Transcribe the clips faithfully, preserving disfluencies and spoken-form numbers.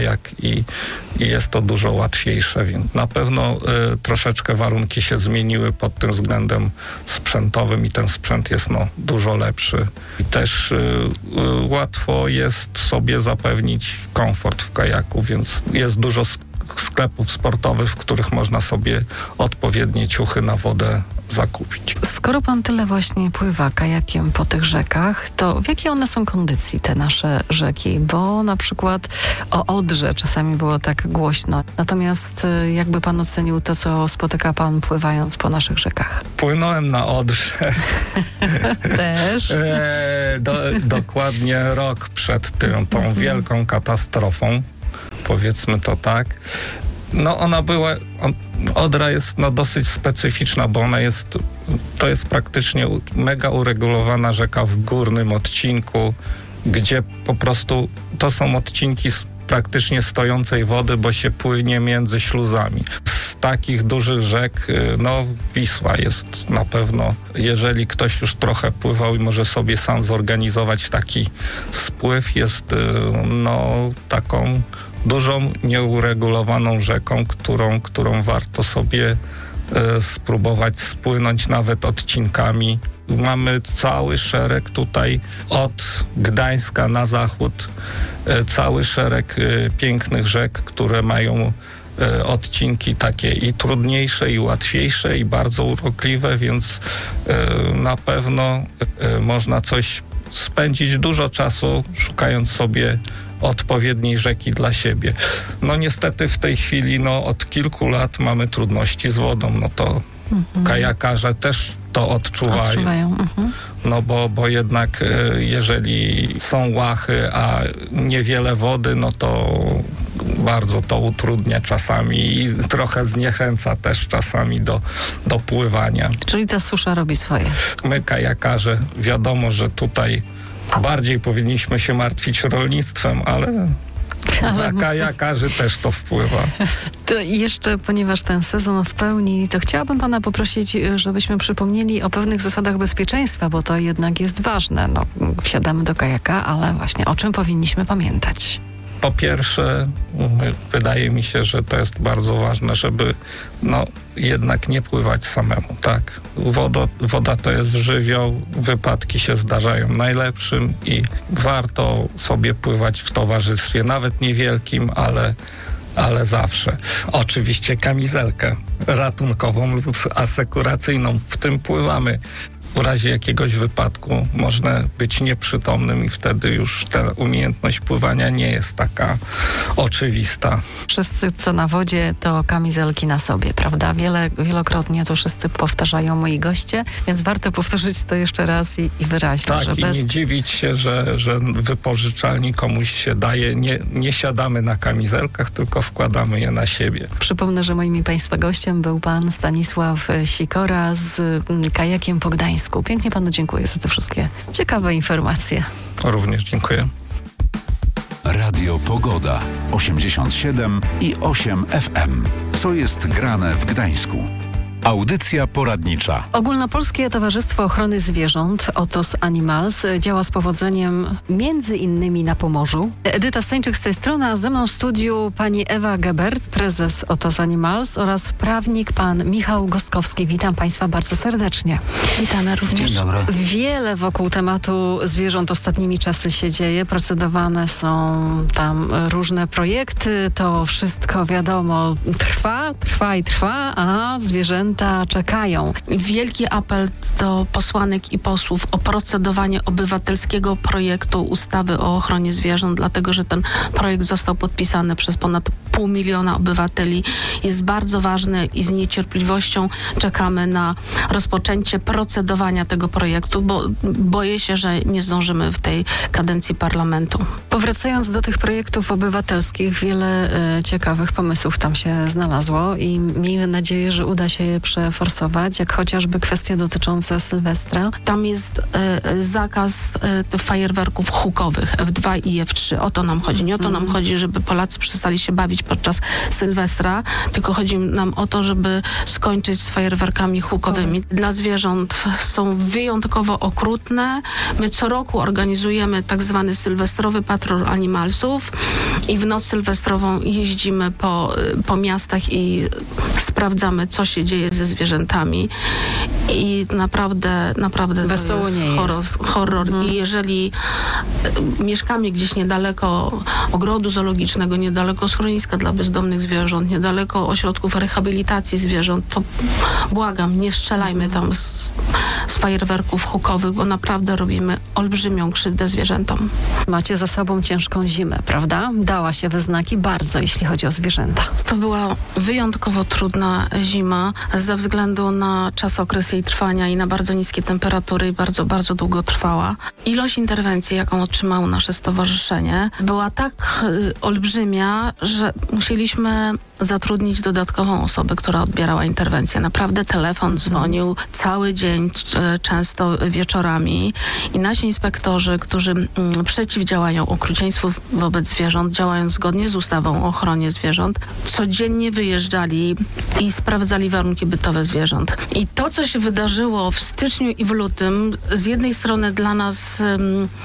kajak i, i jest to dużo łatwiejsze, więc na pewno y, troszeczkę warunki się zmieniły pod tym względem sprzętowym i ten sprzęt jest no, dużo lepszy. I też y, y, łatwo jest sobie zapewnić komfort w kajaku, więc jest dużo sklepów sportowych, w których można sobie odpowiednie ciuchy na wodę zakupić. Skoro pan tyle właśnie pływa kajakiem po tych rzekach, to w jakiej one są kondycji, te nasze rzeki? Bo na przykład o Odrze czasami było tak głośno. Natomiast jakby pan ocenił to, co spotyka pan pływając po naszych rzekach? Płynąłem na Odrze. Też? e, do, dokładnie rok przed tym, tą mhm. wielką katastrofą. Powiedzmy to tak. No ona była, on, Odra jest no, dosyć specyficzna, bo ona jest, to jest praktycznie mega uregulowana rzeka w górnym odcinku, gdzie po prostu to są odcinki z praktycznie stojącej wody, bo się płynie między śluzami. Z takich dużych rzek, no Wisła jest na pewno, jeżeli ktoś już trochę pływał i może sobie sam zorganizować taki spływ, jest no taką dużą, nieuregulowaną rzeką, którą, którą warto sobie e, spróbować spłynąć nawet odcinkami. Mamy cały szereg tutaj od Gdańska na zachód, e, cały szereg e, pięknych rzek, które mają e, odcinki takie i trudniejsze, i łatwiejsze, i bardzo urokliwe, więc e, na pewno e, można coś spędzić dużo czasu szukając sobie odpowiedniej rzeki dla siebie. No niestety w tej chwili, no od kilku lat mamy trudności z wodą, no to mhm. kajakarze też to odczuwają. Odczuwają. Mhm. No bo, bo jednak jeżeli są łachy, a niewiele wody, no to bardzo to utrudnia czasami i trochę zniechęca też czasami do, do pływania. Czyli ta susza robi swoje. My kajakarze, wiadomo, że tutaj bardziej powinniśmy się martwić rolnictwem, ale na kajakarzy też to wpływa. To jeszcze, ponieważ ten sezon w pełni, to chciałabym pana poprosić, żebyśmy przypomnieli o pewnych zasadach bezpieczeństwa, bo to jednak jest ważne. No, wsiadamy do kajaka, ale właśnie o czym powinniśmy pamiętać? Po pierwsze, wydaje mi się, że to jest bardzo ważne, żeby no, jednak nie pływać samemu, tak? Woda, woda to jest żywioł, wypadki się zdarzają najlepszym i warto sobie pływać w towarzystwie, nawet niewielkim, ale, ale zawsze. Oczywiście kamizelkę ratunkową lub asekuracyjną, w tym pływamy. W razie jakiegoś wypadku można być nieprzytomnym i wtedy już ta umiejętność pływania nie jest taka oczywista. Wszyscy, co na wodzie, to kamizelki na sobie, prawda? Wiele, wielokrotnie to wszyscy powtarzają moi goście, więc warto powtórzyć to jeszcze raz i, i wyraźnie. Tak, że i bez... nie dziwić się, że, że wypożyczalni komuś się daje. Nie, nie siadamy na kamizelkach, tylko wkładamy je na siebie. Przypomnę, że moim i państwa gościem był pan Stanisław Sikora z kajakiem po Gdańsku. Pięknie panu dziękuję za te wszystkie ciekawe informacje. Również dziękuję. Radio Pogoda osiemdziesiąt siedem i osiem F M. Co jest grane w Gdańsku? Audycja poradnicza. Ogólnopolskie Towarzystwo Ochrony Zwierząt Otos Animals działa z powodzeniem między innymi na Pomorzu. Edyta Stańczyk z tej strony, a ze mną w studiu pani Ewa Gebert, prezes Otos Animals oraz prawnik pan Michał Gostkowski. Witam państwa bardzo serdecznie. Witamy również. Dzień dobry. Wiele wokół tematu zwierząt ostatnimi czasy się dzieje. Procedowane są tam różne projekty. To wszystko wiadomo trwa, trwa i trwa, a zwierzęta czekają. Wielki apel do posłanek i posłów o procedowanie obywatelskiego projektu ustawy o ochronie zwierząt, dlatego że ten projekt został podpisany przez ponad pół miliona obywateli. Jest bardzo ważny i z niecierpliwością czekamy na rozpoczęcie procedowania tego projektu, bo boję się, że nie zdążymy w tej kadencji parlamentu. Powracając do tych projektów obywatelskich, wiele e, ciekawych pomysłów tam się znalazło i miejmy nadzieję, że uda się je przeforsować, jak chociażby kwestie dotyczące Sylwestra. Tam jest e, zakaz e, fajerwerków hukowych F dwa i F trzy. O to nam chodzi. Nie o to nam chodzi, żeby Polacy przestali się bawić robić podczas Sylwestra, tylko chodzi nam o to, żeby skończyć z fajerwerkami hukowymi. Dla zwierząt są wyjątkowo okrutne. My co roku organizujemy tak zwany sylwestrowy patrol animalsów i w noc sylwestrową jeździmy po, po miastach i sprawdzamy, co się dzieje ze zwierzętami. I naprawdę, naprawdę Wesoło to jest nie horror. jest. horror. Mhm. I jeżeli mieszkamy gdzieś niedaleko ogrodu zoologicznego, niedaleko schroniska dla bezdomnych zwierząt, niedaleko ośrodków rehabilitacji zwierząt, to błagam, nie strzelajmy tam z, z fajerwerków hukowych, bo naprawdę robimy olbrzymią krzywdę zwierzętom. Macie za sobą ciężką zimę, prawda? Dała się we znaki bardzo, jeśli chodzi o zwierzęta. To była wyjątkowo trudna zima ze względu na czas, okres jej trwania i na bardzo niskie temperatury i bardzo, bardzo długo trwała. Ilość interwencji, jaką otrzymało nasze stowarzyszenie, była tak y, olbrzymia, że musieliśmy zatrudnić dodatkową osobę, która odbierała interwencję. Naprawdę telefon dzwonił cały dzień, e, często wieczorami i nasi inspektorzy, którzy m, przeciwdziałają okrucieństwu wobec zwierząt, działając zgodnie z ustawą o ochronie zwierząt, codziennie wyjeżdżali i sprawdzali warunki bytowe zwierząt. I to, co się wydarzyło w styczniu i w lutym, z jednej strony dla nas m,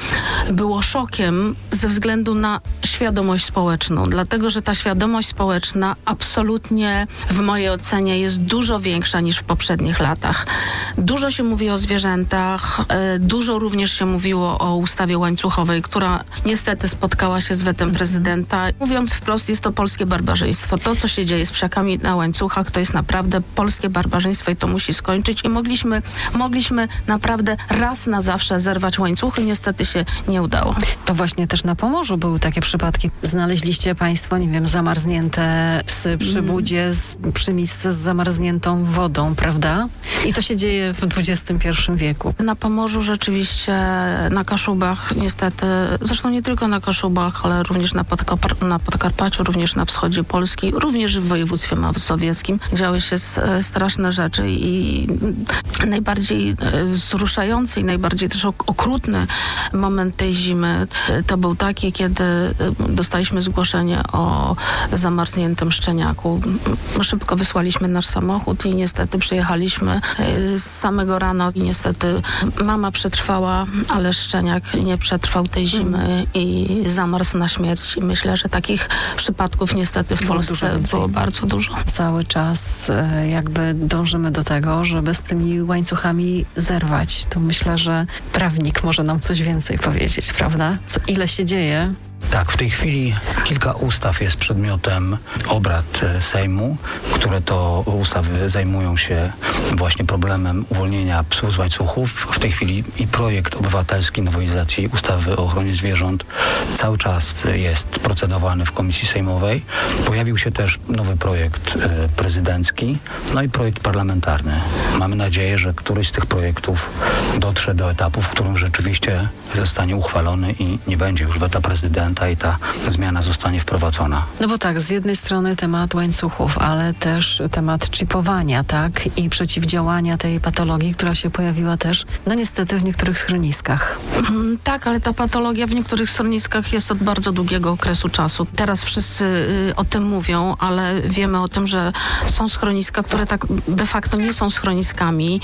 było szokiem ze względu na świadomość społeczną, dlatego, że ta świadomość społeczna absolutnie w mojej ocenie jest dużo większa niż w poprzednich latach. Dużo się mówi o zwierzętach, e, dużo również się mówiło o ustawie łańcuchowej, która niestety spotkała się z wetem prezydenta. Mówiąc wprost, jest to polskie barbarzyństwo. To, co się dzieje z psiakami na łańcuchach, to jest naprawdę polskie barbarzyństwo i to musi skończyć. I mogliśmy, mogliśmy naprawdę raz na zawsze zerwać łańcuchy. Niestety się nie udało. To właśnie też na Pomorzu były takie przypadki. Znaleźliście państwo, nie wiem, zamarznięte psy przy budzie, z, przy misce z zamarzniętą wodą, prawda? I to się dzieje w dwudziestym pierwszym wieku. Na Pomorzu rzeczywiście, na Kaszubach niestety, zresztą nie tylko na Kaszubach, ale również na, Podkar- na Podkarpaciu, również na wschodzie Polski, również w województwie mazowieckim działy się s- straszne rzeczy i najbardziej e, wzruszający i najbardziej też ok- okrutny moment tej zimy to był taki, kiedy dostaliśmy zgłoszenie o zamarzniętym szczeniaku. Szybko wysłaliśmy nasz samochód i niestety przyjechaliśmy z samego rana i niestety mama przetrwała, ale szczeniak nie przetrwał tej zimy i zamarzł na śmierć. I myślę, że takich przypadków niestety w Było Polsce dużo było bardzo dużo. Cały czas e, jakby dążymy do tego, żeby z tymi łańcuchami zerwać. To myślę, że prawnik może nam coś więcej powiedzieć, prawda? Co, ile się dzieje? Tak, w tej chwili kilka ustaw jest przedmiotem obrad Sejmu, które to ustawy zajmują się właśnie problemem uwolnienia psów z łańcuchów. W tej chwili i projekt obywatelski nowelizacji ustawy o ochronie zwierząt cały czas jest procedowany w Komisji Sejmowej. Pojawił się też nowy projekt prezydencki, no i projekt parlamentarny. Mamy nadzieję, że któryś z tych projektów dotrze do etapu, w którym rzeczywiście zostanie uchwalony i nie będzie już weta prezydenta i ta zmiana zostanie wprowadzona. No bo tak, z jednej strony temat łańcuchów, ale też temat czipowania, tak? I przeciwdziałania tej patologii, która się pojawiła też, no niestety w niektórych schroniskach. Mm, Tak, ale ta patologia w niektórych schroniskach jest od bardzo długiego okresu czasu. Teraz wszyscy y, o tym mówią, ale wiemy o tym, że są schroniska, które tak de facto nie są schroniskami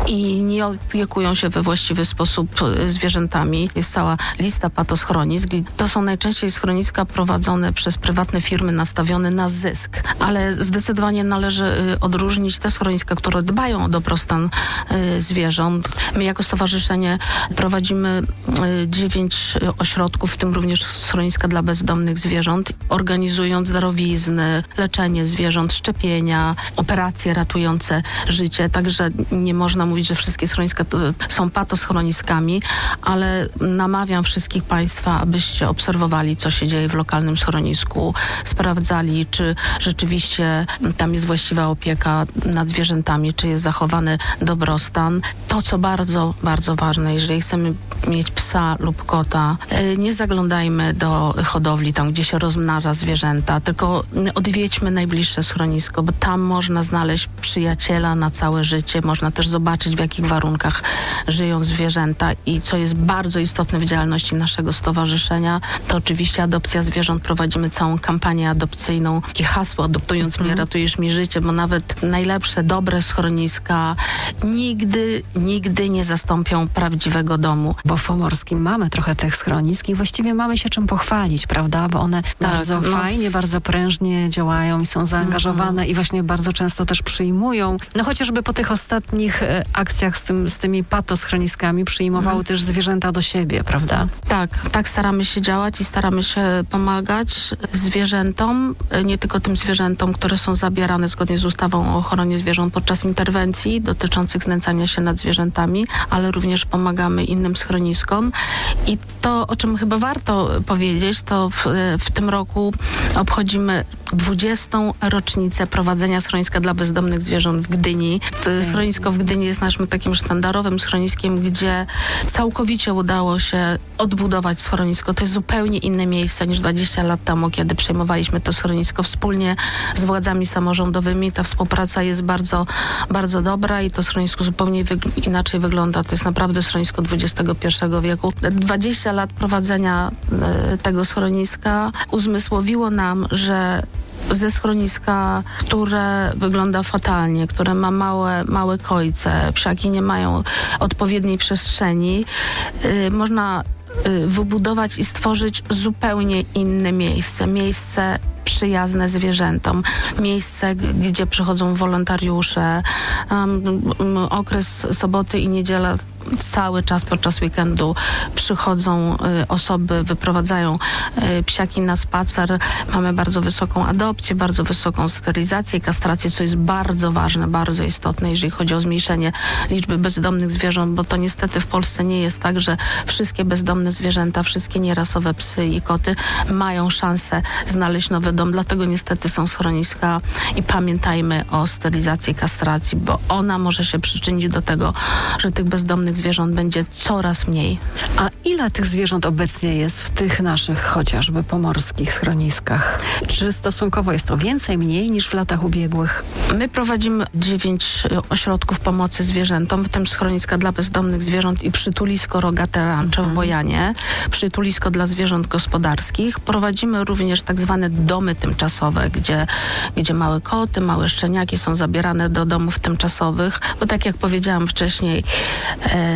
i nie opiekują się we właściwy sposób y, zwierzętami. Jest cała lista patoschronisk. To są najczęściej schroniska prowadzone przez prywatne firmy nastawione na zysk, ale zdecydowanie należy y, odróżnić te schroniska, które dbają o dobrostan y, zwierząt. My jako stowarzyszenie prowadzimy y, dziewięć ośrodków, w tym również schroniska dla bezdomnych zwierząt, organizując darowizny, leczenie zwierząt, szczepienia, operacje ratujące życie. Także nie można mówić, że wszystkie schroniska to są patoschroniskami, ale namawiam wszystkich Państwa, abyście obserwowali, co się dzieje w lokalnym schronisku, sprawdzali, czy rzeczywiście tam jest właściwa opieka nad zwierzętami, czy jest zachowany dobrostan. To, co bardzo, bardzo ważne, jeżeli chcemy mieć psa lub kota, nie zaglądajmy do hodowli, tam gdzie się rozmnaża zwierzęta, tylko odwiedźmy najbliższe schronisko, bo tam można znaleźć przyjaciela na całe życie, można też zobaczyć, w jakich warunkach żyją zwierzęta i co jest bardzo istotne w działalności naszego stowarzyszenia, to oczywiście adopcja zwierząt. Prowadzimy całą kampanię adopcyjną. Takie hasło, adoptując mnie, ratujesz mi życie, bo nawet najlepsze, dobre schroniska nigdy, nigdy nie zastąpią prawdziwego domu. Bo w Pomorskim mamy trochę tych schronisk i właściwie mamy się czym pochwalić, prawda? Bo one tak, bardzo no, fajnie, bardzo prężnie działają i są zaangażowane mm-hmm. i właśnie bardzo często też przyjmują. No chociażby po tych ostatnich e, akcjach z, tym, z tymi patoschroniskami przyjmowały mm. też zwierzęta do siebie, prawda? Tak, tak staramy się działać i staramy się pomagać zwierzętom, nie tylko tym zwierzętom, które są zabierane zgodnie z ustawą o ochronie zwierząt podczas interwencji dotyczących znęcania się nad zwierzętami, ale również pomagamy innym schroniskom. I to, o czym chyba warto powiedzieć, to w, w tym roku obchodzimy dwudziestą rocznicę prowadzenia schroniska dla bezdomnych zwierząt w Gdyni. Schronisko w Gdyni jest naszym takim sztandarowym schroniskiem, gdzie całkowicie udało się odbudować schronisko. To jest zupełnie inne miejsce niż dwadzieścia lat temu, kiedy przejmowaliśmy to schronisko wspólnie z władzami samorządowymi. Ta współpraca jest bardzo, bardzo dobra i to schronisko zupełnie wyg- inaczej wygląda. To jest naprawdę schronisko dwudziestego pierwszego wieku. dwadzieścia lat prowadzenia y, tego schroniska uzmysłowiło nam, że ze schroniska, które wygląda fatalnie, które ma małe, małe kojce, psiaki nie mają odpowiedniej przestrzeni, yy, można yy, wybudować i stworzyć zupełnie inne miejsce. Miejsce przyjazne zwierzętom. Miejsce, g- gdzie przychodzą wolontariusze. Um, um, okres soboty i niedziela cały czas podczas weekendu przychodzą y, osoby, wyprowadzają y, psiaki na spacer. Mamy bardzo wysoką adopcję, bardzo wysoką sterylizację i kastrację, co jest bardzo ważne, bardzo istotne, jeżeli chodzi o zmniejszenie liczby bezdomnych zwierząt, bo to niestety w Polsce nie jest tak, że wszystkie bezdomne zwierzęta, wszystkie nierasowe psy i koty mają szansę znaleźć nowy dom. Dlatego niestety są schroniska i pamiętajmy o sterylizacji i kastracji, bo ona może się przyczynić do tego, że tych bezdomnych zwierząt będzie coraz mniej. A ile tych zwierząt obecnie jest w tych naszych chociażby pomorskich schroniskach? Czy stosunkowo jest to więcej, mniej niż w latach ubiegłych? My prowadzimy dziewięć ośrodków pomocy zwierzętom, w tym schroniska dla bezdomnych zwierząt i przytulisko Rogate Rancho w Bojanie, przytulisko dla zwierząt gospodarskich. Prowadzimy również tak zwane domy tymczasowe, gdzie, gdzie małe koty, małe szczeniaki są zabierane do domów tymczasowych, bo tak jak powiedziałam wcześniej, e,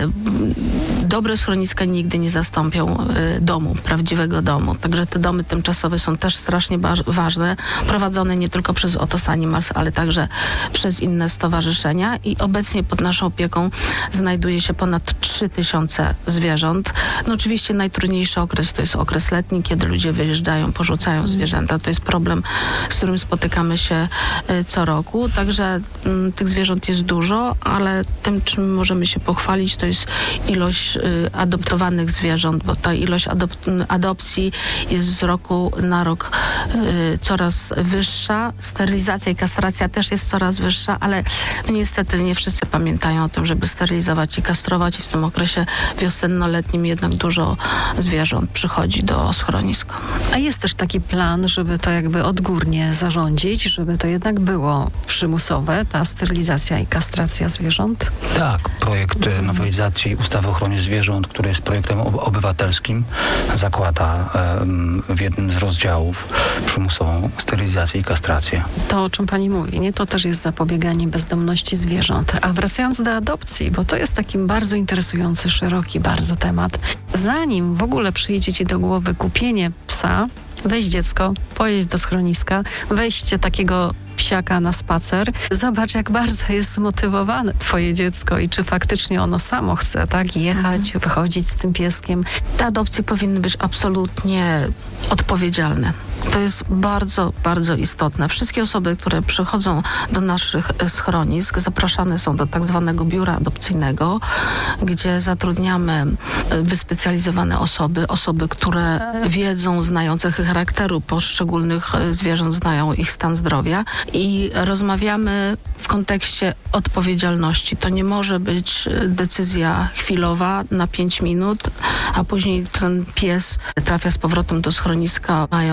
dobre schroniska nigdy nie zastąpią e, domu, prawdziwego domu. Także te domy tymczasowe są też strasznie ba- ważne, prowadzone nie tylko przez Otos Animals, ale także przez inne stowarzyszenia i obecnie pod naszą opieką znajduje się ponad trzy tysiące zwierząt. No oczywiście najtrudniejszy okres to jest okres letni, kiedy ludzie wyjeżdżają, porzucają zwierzęta. To jest problem, z którym spotykamy się y, co roku. Także y, tych zwierząt jest dużo, ale tym, czym możemy się pochwalić, to jest ilość y, adoptowanych zwierząt, bo ta ilość adop- adopcji jest z roku na rok y, coraz wyższa. Sterylizacja i kastracja też jest coraz wyższa, ale no, niestety nie wszyscy pamiętają o tym, żeby sterylizować i kastrować i w tym okresie wiosenno-letnim jednak dużo zwierząt przychodzi do schroniska. A jest też taki plan, żeby to jakby odgórnie zarządzić, żeby to jednak było przymusowe, ta sterylizacja i kastracja zwierząt? Tak, projekt nowelizacji ustawy o ochronie zwierząt, który jest projektem ob- obywatelskim, zakłada um, w jednym z rozdziałów przymusową sterylizację i kastrację. To, o czym pani mówi, nie? To też jest zapobieganie bezdomności zwierząt. A wracając do adopcji, bo to jest taki bardzo interesujący, szeroki bardzo temat. Zanim w ogóle przyjdzie ci do głowy kupienie psa, weź dziecko, pojedź do schroniska, weźcie takiego psiaka na spacer, zobacz, jak bardzo jest zmotywowane twoje dziecko i czy faktycznie ono samo chce, tak, jechać, mhm. wychodzić z tym pieskiem. Te adopcje powinny być absolutnie odpowiedzialne. To jest bardzo, bardzo istotne. Wszystkie osoby, które przychodzą do naszych schronisk, zapraszane są do tak zwanego biura adopcyjnego, gdzie zatrudniamy wyspecjalizowane osoby, osoby, które wiedzą, znają cechy charakteru poszczególnych zwierząt, znają ich stan zdrowia i rozmawiamy w kontekście odpowiedzialności. To nie może być decyzja chwilowa na pięć minut, a później ten pies trafia z powrotem do schroniska, mając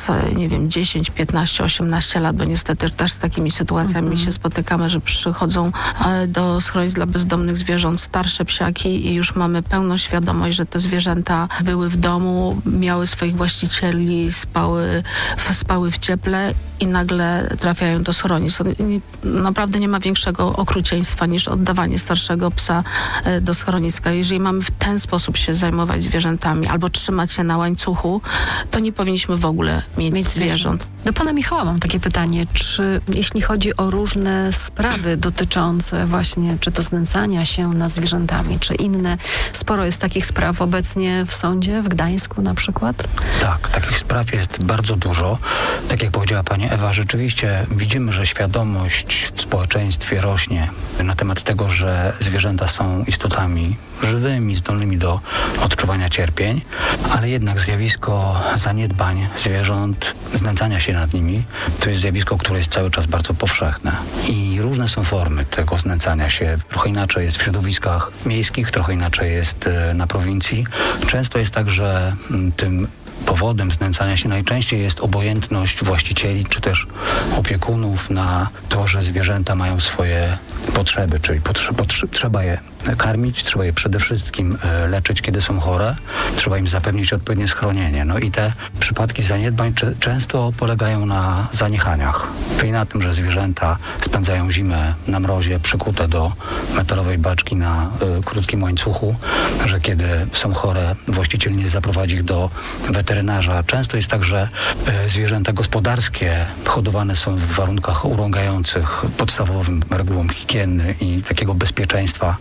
przez, nie wiem, dziesięć, piętnaście, osiemnaście lat, bo niestety też z takimi sytuacjami mhm. się spotykamy, że przychodzą do schronisk dla bezdomnych zwierząt starsze psiaki i już mamy pełną świadomość, że te zwierzęta były w domu, miały swoich właścicieli, spały, spały w cieple i nagle trafiają do schronisk. Naprawdę nie ma większego okrucieństwa niż oddawanie starszego psa do schroniska. Jeżeli mamy w ten sposób się zajmować zwierzętami albo trzymać się na łańcuchu, to nie powinniśmy w ogóle mieć, mieć zwierząt. Do pana Michała mam takie pytanie, czy jeśli chodzi o różne sprawy dotyczące właśnie czy to znęcania się nad zwierzętami, czy inne, sporo jest takich spraw obecnie w sądzie, w Gdańsku na przykład? Tak, takich spraw jest bardzo dużo. Tak jak powiedziała pani Ewa, rzeczywiście widzimy, że świadomość w społeczeństwie rośnie na temat tego, że zwierzęta są istotami żywymi, zdolnymi do odczuwania cierpień, ale jednak zjawisko zaniedbań zwierząt, znęcania się nad nimi, to jest zjawisko, które jest cały czas bardzo powszechne. I różne są formy tego znęcania się. Trochę inaczej jest w środowiskach miejskich, trochę inaczej jest na prowincji. Często jest tak, że tym powodem znęcania się najczęściej jest obojętność właścicieli czy też opiekunów na to, że zwierzęta mają swoje potrzeby, czyli potrze- potrze- trzeba je karmić, trzeba je przede wszystkim e, leczyć, kiedy są chore, trzeba im zapewnić odpowiednie schronienie. No i te przypadki zaniedbań cze- często polegają na zaniechaniach, czyli na tym, że zwierzęta spędzają zimę na mrozie, przykute do metalowej baczki na e, krótkim łańcuchu, że kiedy są chore, właściciel nie zaprowadzi ich do weterynarza. Często jest tak, że e, zwierzęta gospodarskie hodowane są w warunkach urągających podstawowym regułom higieny i takiego bezpieczeństwa.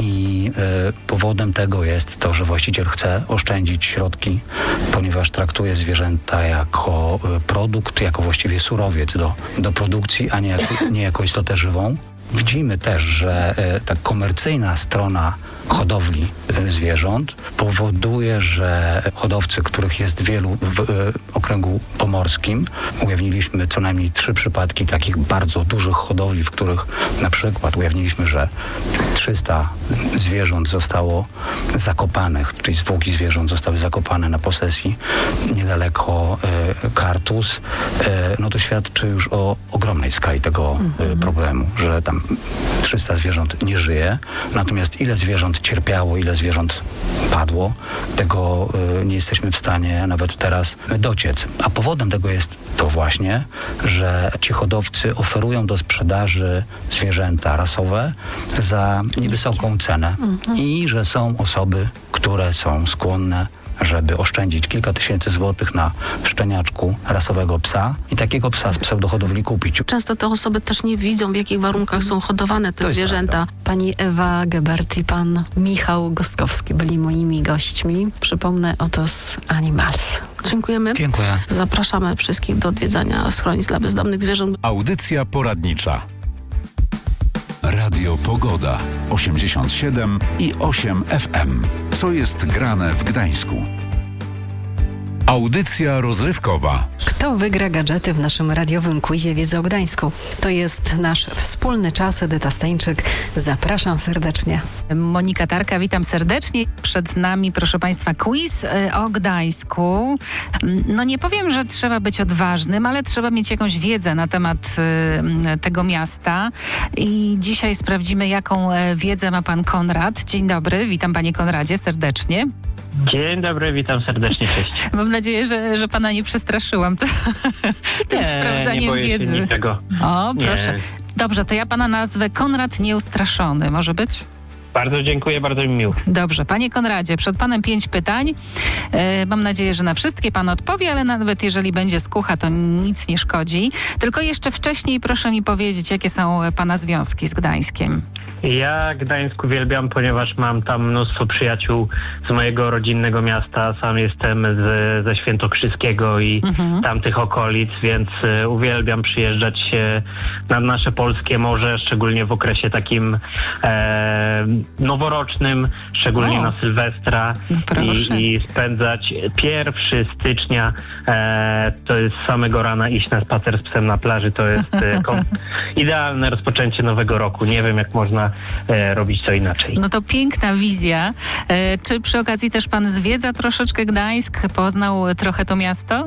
I e, powodem tego jest to, że właściciel chce oszczędzić środki, ponieważ traktuje zwierzęta jako e, produkt, jako właściwie surowiec do, do produkcji, a nie jako, nie jako istotę żywą. Widzimy też, że e, ta komercyjna strona hodowli e, zwierząt powoduje, że hodowcy, których jest wielu w e, okręgu pomorskim, ujawniliśmy co najmniej trzy przypadki takich bardzo dużych hodowli, w których na przykład ujawniliśmy, że trzysta zwierząt zostało zakopanych, czyli zwłoki zwierząt zostały zakopane na posesji niedaleko e, Kartus. E, no to świadczy już o ogromnej skali tego e, problemu, że tam trzysta zwierząt nie żyje, natomiast ile zwierząt cierpiało, ile zwierząt padło, tego y, nie jesteśmy w stanie nawet teraz dociec. A powodem tego jest to właśnie, że ci hodowcy oferują do sprzedaży zwierzęta rasowe za niewysoką cenę mhm. i że są osoby, które są skłonne, żeby oszczędzić kilka tysięcy złotych na szczeniaczku rasowego psa i takiego psa z pseudohodowli kupić. Często te osoby też nie widzą, w jakich warunkach są hodowane te zwierzęta. Prawda. Pani Ewa Gebert i pan Michał Gostkowski byli moimi gośćmi. Przypomnę, Otos Animals. Dziękujemy. Dziękuję. Zapraszamy wszystkich do odwiedzania schronisk dla bezdomnych zwierząt. Audycja poradnicza. Radio Pogoda osiemdziesiąt siedem i osiem F M. Co jest grane w Gdańsku? Audycja rozrywkowa. Kto wygra gadżety w naszym radiowym quizie Wiedzy o Gdańsku? To jest nasz wspólny czas. Edyta Stańczyk. Zapraszam serdecznie. Monika Tarka, witam serdecznie. Przed nami, proszę Państwa, quiz o Gdańsku. No nie powiem, że trzeba być odważnym, ale trzeba mieć jakąś wiedzę na temat tego miasta. I dzisiaj sprawdzimy, jaką wiedzę ma pan Konrad. Dzień dobry, witam panie Konradzie serdecznie. Dzień dobry, witam serdecznie, cześć. Mam nadzieję, że, że pana nie przestraszyłam to, tym nie, sprawdzaniem nie boję wiedzy. się niczego. O, proszę. Nie. Dobrze, to ja pana nazwę Konrad Nieustraszony. Może być? Bardzo dziękuję, bardzo mi miło. Dobrze, panie Konradzie, przed panem pięć pytań. E, mam nadzieję, że na wszystkie pan odpowie, ale nawet jeżeli będzie skucha, to nic nie szkodzi. Tylko jeszcze wcześniej proszę mi powiedzieć, jakie są pana związki z Gdańskiem. Ja Gdańsk uwielbiam, ponieważ mam tam mnóstwo przyjaciół z mojego rodzinnego miasta. Sam jestem z, ze Świętokrzyskiego i mhm. tamtych okolic, więc y, uwielbiam przyjeżdżać y, nad nasze polskie morze, szczególnie w okresie takim e, noworocznym, szczególnie o. na Sylwestra i, i spędzać pierwszego stycznia, e, to jest z samego rana iść na spacer z psem na plaży, to jest e, kom- idealne rozpoczęcie nowego roku. Nie wiem, jak można e, robić to inaczej. No to piękna wizja. E, czy przy okazji też pan zwiedza troszeczkę Gdańsk? Poznał trochę to miasto?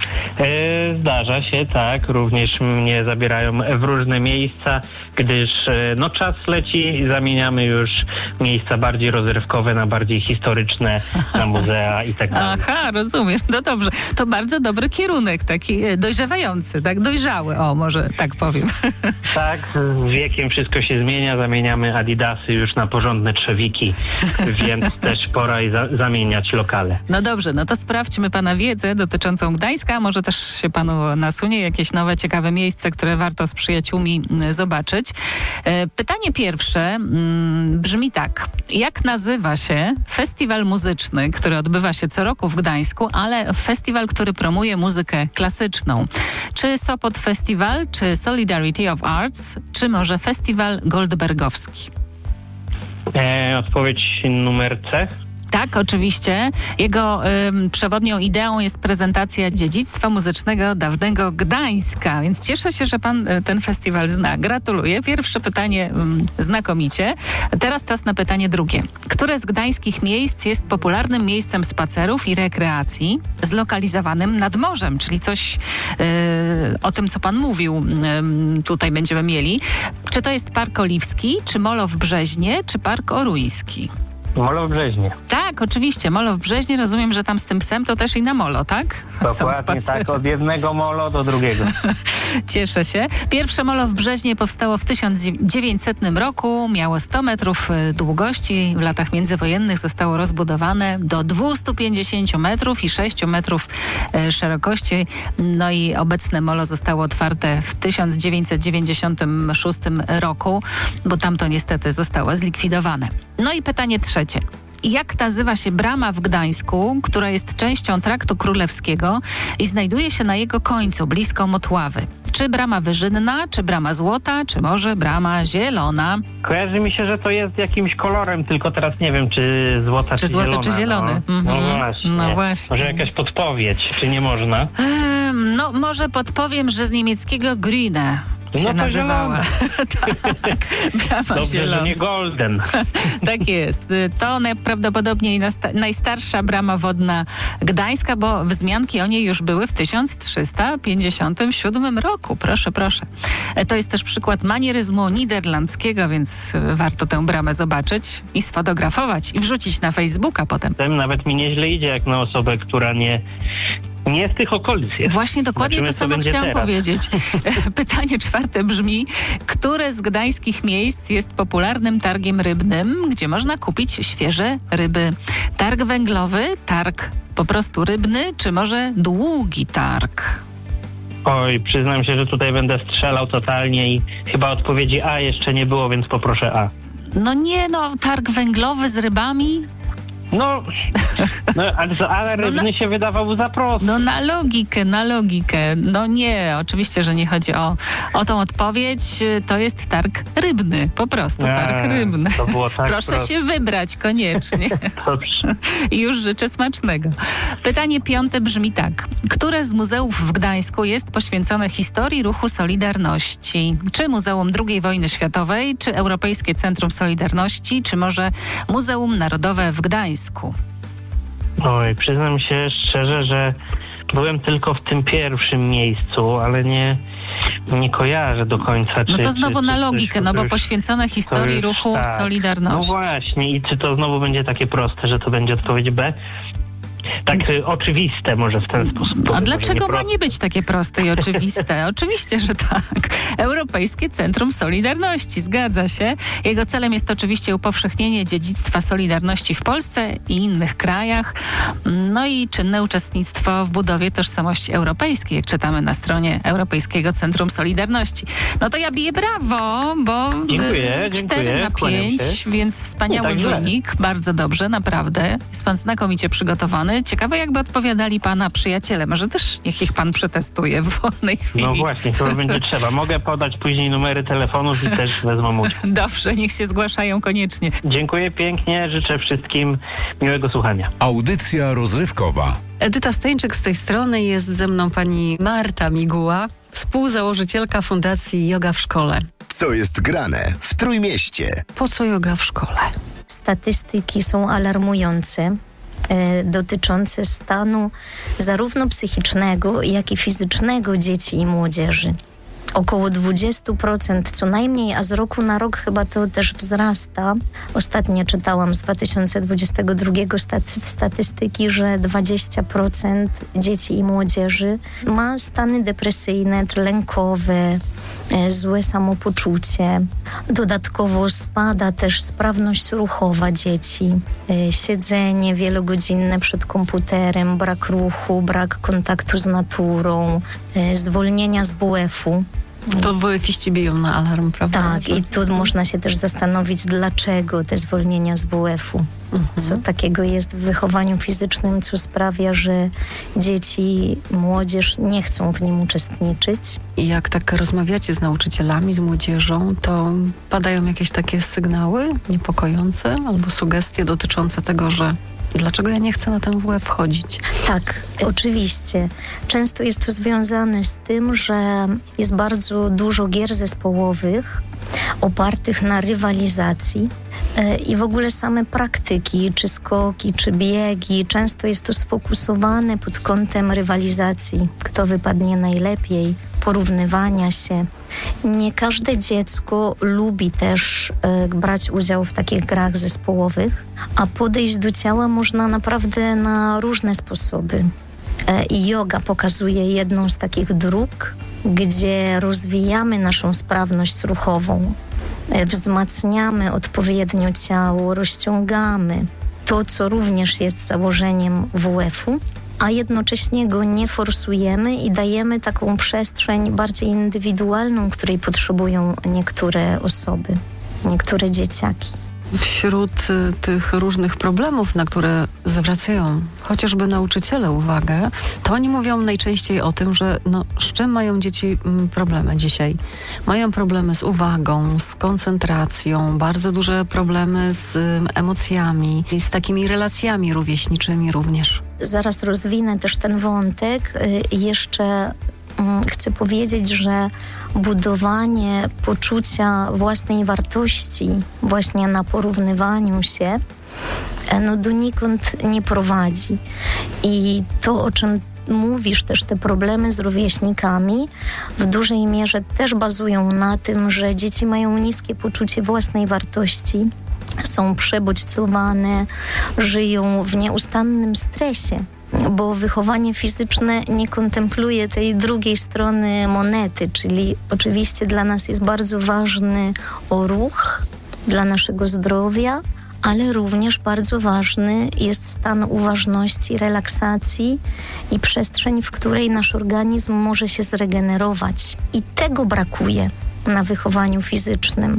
E, Zdarza się, tak. Również mnie zabierają w różne miejsca, gdyż e, no czas leci i zamieniamy już miejsca bardziej rozrywkowe na bardziej historyczne, na muzea i tak dalej. Aha, rozumiem. No dobrze. To bardzo dobry kierunek, taki e, dojrzewający, tak dojrzały, o może tak powiem. Tak, z wiekiem wszystko się zmienia, zamieniamy adidasy już na porządne trzewiki, więc też pora i za- zamieniać lokale. No dobrze, no to sprawdźmy pana wiedzę dotyczącą Gdańska. Może też się panu nasunie jakieś nowe, ciekawe miejsce, które warto z przyjaciółmi m, zobaczyć. E, pytanie pierwsze m, brzmi tak. Jak nazywa się festiwal muzyczny, który odbywa się co roku w Gdańsku, ale festiwal, który promuje muzykę klasyczną? Czy Sopot Festival, czy Solidarity of Arts, czy może festiwal goldbergowski? E, odpowiedź numer C. Tak, oczywiście. Jego ym, przewodnią ideą jest prezentacja dziedzictwa muzycznego dawnego Gdańska, więc cieszę się, że pan y, ten festiwal zna. Gratuluję. Pierwsze pytanie ym, znakomicie. Teraz czas na pytanie drugie. Które z gdańskich miejsc jest popularnym miejscem spacerów i rekreacji zlokalizowanym nad morzem, czyli coś y, o tym, co pan mówił, y, tutaj będziemy mieli. Czy to jest Park Oliwski, czy Molo w Brzeźnie, czy Park Oruński? Molo w Brzeźnie. Tak, oczywiście. Molo w Brzeźnie. Rozumiem, że tam z tym psem to też i na molo, tak? Dokładnie tak, od jednego molo do drugiego. Cieszę się. Pierwsze molo w Brzeźnie powstało w tysiąc dziewięćsetnym roku. Miało sto metrów długości. W latach międzywojennych zostało rozbudowane do dwieście pięćdziesiąt metrów i sześć metrów szerokości. No i obecne molo zostało otwarte w tysiąc dziewięćset dziewięćdziesiątym szóstym roku, bo tamto niestety zostało zlikwidowane. No i pytanie trzecie. Jak nazywa się brama w Gdańsku, która jest częścią Traktu Królewskiego i znajduje się na jego końcu, blisko Motławy? Czy brama Wyżynna, czy brama Złota, czy może brama Zielona? Kojarzy mi się, że to jest jakimś kolorem, tylko teraz nie wiem, czy złota, czy, czy złoty, zielona. czy zielony. No, Mhm. no, właśnie. no właśnie. Może jakaś podpowiedź, czy nie można? Ehm, no może podpowiem, że z niemieckiego Grüne się No to nazywała. tak, brama Dobrze, zielona. że nie golden. Tak jest. To najprawdopodobniej nasta- najstarsza brama wodna Gdańska, bo wzmianki o niej już były w tysiąc trzysta pięćdziesiątym siódmym roku. Proszę, proszę. To jest też przykład manieryzmu niderlandzkiego, więc warto tę bramę zobaczyć i sfotografować i wrzucić na Facebooka potem. Tym nawet mi nieźle idzie, jak na osobę, która nie... Nie z tych okolic jest. Właśnie dokładnie Zobaczymy, to samo będzie chciałam teraz. powiedzieć. Pytanie czwarte brzmi, które z gdańskich miejsc jest popularnym targiem rybnym, gdzie można kupić świeże ryby? Targ węglowy, targ po prostu rybny, czy może długi targ? Oj, przyznam się, że tutaj będę strzelał totalnie i chyba odpowiedzi A jeszcze nie było, więc poproszę A. No nie, no targ węglowy z rybami? No, no ale, ale rybny no, się wydawał za prosty. No na logikę, na logikę. No nie, oczywiście, że nie chodzi o, o tą odpowiedź. To jest targ rybny, po prostu targ Eee, rybny. to było tak Proszę proste. się wybrać koniecznie. Dobrze. I już życzę smacznego. Pytanie piąte brzmi tak. Które z muzeów w Gdańsku jest poświęcone historii ruchu Solidarności? Czy Muzeum drugiej wojny światowej, czy Europejskie Centrum Solidarności, czy może Muzeum Narodowe w Gdańsku? Oj, przyznam się szczerze, że byłem tylko w tym pierwszym miejscu, ale nie, nie kojarzę do końca. Czy, No to znowu czy, na czy logikę, coś, no bo już, poświęcone historii już, ruchu tak. Solidarności. No właśnie, i czy to znowu będzie takie proste, że to będzie odpowiedź B? Tak y, oczywiste może w ten sposób. A powiem, dlaczego że ma proste. nie być takie proste i oczywiste? Oczywiście, że tak. Europejskie Centrum Solidarności, zgadza się. Jego celem jest oczywiście upowszechnienie dziedzictwa Solidarności w Polsce i innych krajach, no i czynne uczestnictwo w budowie tożsamości europejskiej, jak czytamy na stronie Europejskiego Centrum Solidarności. No to ja biję brawo, bo Dziękuję, cztery dziękuję, na kłaniam pięć, się. więc wspaniały Nie tak źle. wynik. Bardzo dobrze, naprawdę. Jest pan znakomicie przygotowany. Ciekawe, jakby odpowiadali pana przyjaciele. Może też niech ich pan przetestuje w wolnej chwili. No właśnie, chyba będzie trzeba. Mogę podać później numery telefonów i też wezmą udział. Dobrze, niech się zgłaszają koniecznie. Dziękuję pięknie, życzę wszystkim miłego słuchania. Audycja rozrywkowa. Edyta Stańczyk z tej strony, jest ze mną pani Marta Miguła, współzałożycielka Fundacji Yoga w Szkole. Co jest grane w Trójmieście? Po co yoga w szkole? Statystyki są alarmujące. e, dotyczące stanu zarówno psychicznego, jak i fizycznego dzieci i młodzieży. Około dwadzieścia procent co najmniej, a z roku na rok chyba to też wzrasta. Ostatnio czytałam z dwa tysiące dwudziestego drugiego staty, statystyki, że dwadzieścia procent dzieci i młodzieży ma stany depresyjne, lękowe, e, złe samopoczucie. Dodatkowo spada też sprawność ruchowa dzieci. E, siedzenie wielogodzinne przed komputerem, brak ruchu, brak kontaktu z naturą, e, zwolnienia z W F-u. To W F-iści biją na alarm, prawda? Tak, i tu można się też zastanowić, dlaczego te zwolnienia z W F-u. Mhm. Co takiego jest w wychowaniu fizycznym, co sprawia, że dzieci, młodzież nie chcą w nim uczestniczyć. I jak tak rozmawiacie z nauczycielami, z młodzieżą, to padają jakieś takie sygnały niepokojące albo sugestie dotyczące tego, że dlaczego ja nie chcę na ten W F chodzić? Tak, oczywiście. Często jest to związane z tym, że jest bardzo dużo gier zespołowych opartych na rywalizacji e, i w ogóle same praktyki, czy skoki, czy biegi, często jest to sfokusowane pod kątem rywalizacji, kto wypadnie najlepiej, porównywania się. Nie każde dziecko lubi też e, brać udział w takich grach zespołowych, a podejść do ciała można naprawdę na różne sposoby. E, I yoga pokazuje jedną z takich dróg, gdzie rozwijamy naszą sprawność ruchową, e, wzmacniamy odpowiednio ciało, rozciągamy to, co również jest założeniem W F-u, a jednocześnie go nie forsujemy i dajemy taką przestrzeń bardziej indywidualną, której potrzebują niektóre osoby, niektóre dzieciaki. Wśród y, tych różnych problemów, na które zwracają chociażby nauczyciele uwagę, to oni mówią najczęściej o tym, że no, z czym mają dzieci m, problemy dzisiaj? Mają problemy z uwagą, z koncentracją, bardzo duże problemy z y, emocjami i z takimi relacjami rówieśniczymi również. Zaraz rozwinę też ten wątek. Y, jeszcze chcę powiedzieć, że budowanie poczucia własnej wartości właśnie na porównywaniu się no donikąd nie prowadzi. I to, o czym mówisz, też te problemy z rówieśnikami w dużej mierze też bazują na tym, że dzieci mają niskie poczucie własnej wartości, są przebodźcowane, żyją w nieustannym stresie, bo wychowanie fizyczne nie kontempluje tej drugiej strony monety, czyli oczywiście dla nas jest bardzo ważny o ruch, dla naszego zdrowia, ale również bardzo ważny jest stan uważności, relaksacji i przestrzeń, w której nasz organizm może się zregenerować. I tego brakuje na wychowaniu fizycznym.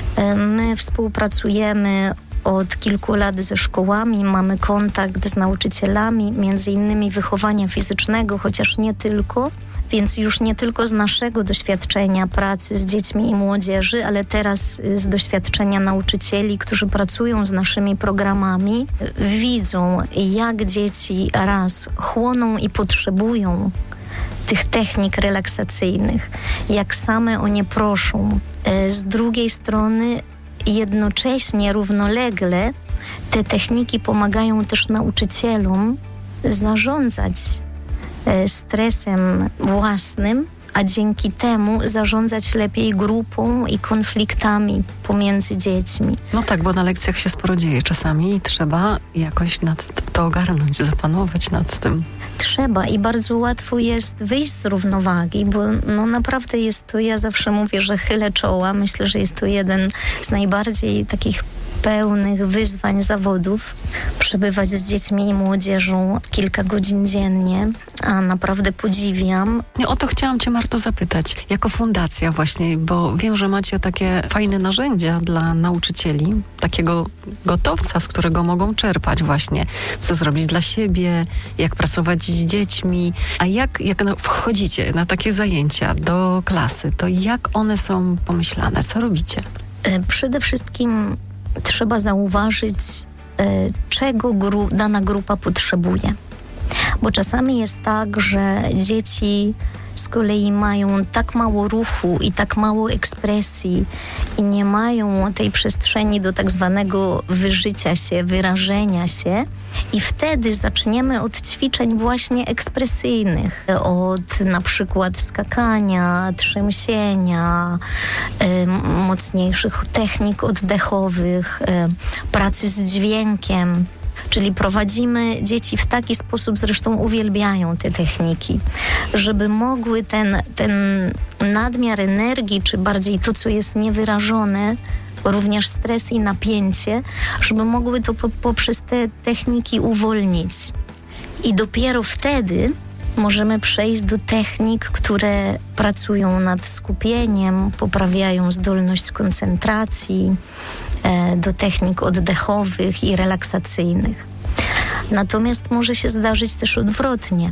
My współpracujemy od kilku lat ze szkołami, mamy kontakt z nauczycielami, między innymi wychowania fizycznego, chociaż nie tylko, więc już nie tylko z naszego doświadczenia pracy z dziećmi i młodzieży, ale teraz z doświadczenia nauczycieli, którzy pracują z naszymi programami, widzą, jak dzieci raz chłoną i potrzebują tych technik relaksacyjnych, jak same o nie proszą. Z drugiej strony jednocześnie, równolegle te techniki pomagają też nauczycielom zarządzać stresem własnym, a dzięki temu zarządzać lepiej grupą i konfliktami pomiędzy dziećmi. No tak, bo na lekcjach się sporo dzieje czasami i trzeba jakoś nad to ogarnąć, zapanować nad tym. Trzeba i bardzo łatwo jest wyjść z równowagi, bo no naprawdę jest to, ja zawsze mówię, że chylę czoła. Myślę, że jest to jeden z najbardziej takich pełnych wyzwań zawodów. Przebywać z dziećmi i młodzieżą kilka godzin dziennie, a naprawdę podziwiam. Nie, o to chciałam cię, Marto, zapytać. Jako fundacja właśnie, bo wiem, że macie takie fajne narzędzia dla nauczycieli, takiego gotowca, z którego mogą czerpać właśnie, co zrobić dla siebie, jak pracować z dziećmi. A jak, jak wchodzicie na takie zajęcia do klasy, to jak one są pomyślane? Co robicie? Przede wszystkim trzeba zauważyć, czego gru- dana grupa potrzebuje. Bo czasami jest tak, że dzieci z z kolei mają tak mało ruchu i tak mało ekspresji i nie mają tej przestrzeni do tak zwanego wyżycia się, wyrażenia się. I wtedy zaczniemy od ćwiczeń właśnie ekspresyjnych, od na przykład skakania, trzęsienia, y, mocniejszych technik oddechowych, y, pracy z dźwiękiem. Czyli prowadzimy dzieci w taki sposób, zresztą uwielbiają te techniki, żeby mogły ten, ten nadmiar energii, czy bardziej to, co jest niewyrażone, również stres i napięcie, żeby mogły to po, poprzez te techniki uwolnić. I dopiero wtedy możemy przejść do technik, które pracują nad skupieniem, poprawiają zdolność koncentracji, e, do technik oddechowych i relaksacyjnych. Natomiast może się zdarzyć też odwrotnie,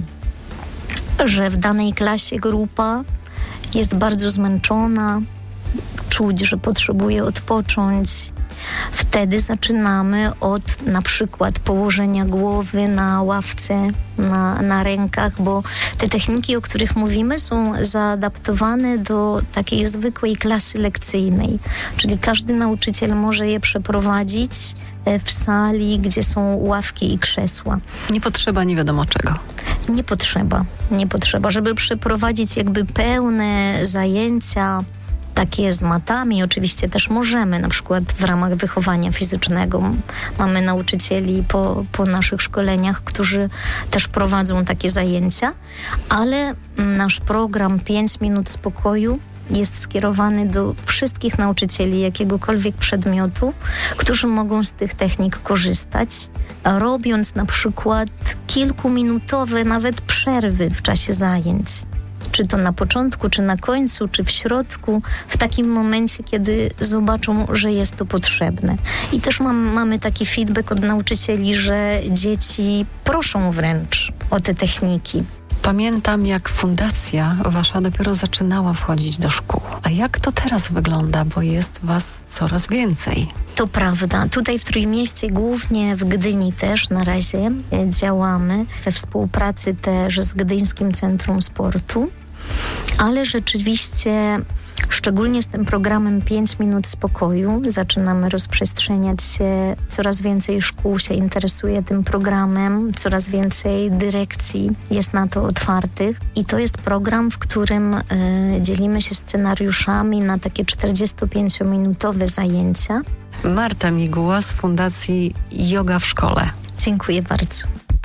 że w danej klasie grupa jest bardzo zmęczona, czuć, że potrzebuje odpocząć. Wtedy zaczynamy od na przykład położenia głowy na ławce, na, na rękach, bo te techniki, o których mówimy, są zaadaptowane do takiej zwykłej klasy lekcyjnej. Czyli każdy nauczyciel może je przeprowadzić w sali, gdzie są ławki i krzesła. Nie potrzeba nie wiadomo czego. Nie potrzeba, nie potrzeba. Żeby przeprowadzić jakby pełne zajęcia, takie z matami, oczywiście też możemy, na przykład w ramach wychowania fizycznego. Mamy nauczycieli po, po naszych szkoleniach, którzy też prowadzą takie zajęcia, ale nasz program pięć minut spokoju jest skierowany do wszystkich nauczycieli jakiegokolwiek przedmiotu, którzy mogą z tych technik korzystać, robiąc na przykład kilkuminutowe nawet przerwy w czasie zajęć. Czy to na początku, czy na końcu, czy w środku, w takim momencie, kiedy zobaczą, że jest to potrzebne. I też mam, mamy taki feedback od nauczycieli, że dzieci proszą wręcz o te techniki. Pamiętam, jak fundacja wasza dopiero zaczynała wchodzić do szkół. A jak to teraz wygląda, bo jest was coraz więcej? To prawda. Tutaj w Trójmieście, głównie w Gdyni też na razie działamy we współpracy też z Gdyńskim Centrum Sportu, ale rzeczywiście szczególnie z tym programem pięć minut spokoju zaczynamy rozprzestrzeniać się. Coraz więcej szkół się interesuje tym programem, coraz więcej dyrekcji jest na to otwartych. I to jest program, w którym y, dzielimy się scenariuszami na takie czterdziestopięciominutowe zajęcia. Marta Miguła z Fundacji Yoga w Szkole. Dziękuję bardzo.